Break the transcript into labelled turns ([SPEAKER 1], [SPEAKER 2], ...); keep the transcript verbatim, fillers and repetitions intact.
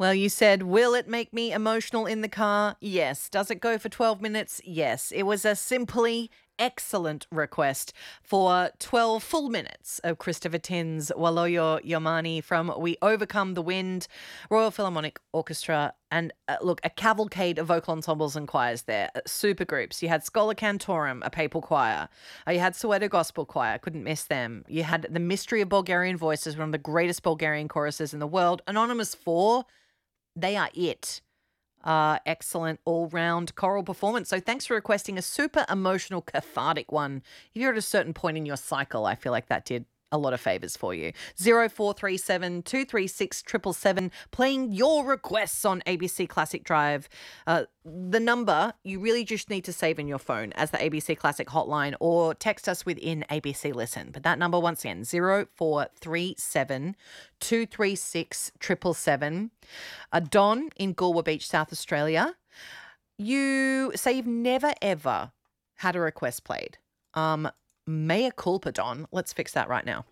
[SPEAKER 1] Well, you said, will it make me emotional in the car? Yes. Does it go for twelve minutes? Yes. It was a simply excellent request for twelve full minutes of Christopher Tin's Waloyo Yomani from We Overcome the Wind, Royal Philharmonic Orchestra, and uh, look, a cavalcade of vocal ensembles and choirs there, uh, super groups. You had Schola Cantorum, a papal choir. Uh, you had Soweto Gospel Choir, couldn't miss them. You had the Mystery of Bulgarian Voices, one of the greatest Bulgarian choruses in the world. Anonymous four, they are it. Uh, excellent all-round choral performance. So thanks for requesting a super emotional, cathartic one. If you're at a certain point in your cycle, I feel like that did a lot of favors for you. Zero four three seven two three six triple seven, playing your requests on A B C Classic Drive. Uh, the number you really just need to save in your phone as the A B C Classic hotline, or text us within A B C Listen. But that number once again, zero four three seven two three six triple seven. Uh, Don in Galwa Beach, South Australia. You say you've never ever had a request played. Um, mea culpa, Don. Let's fix that right now.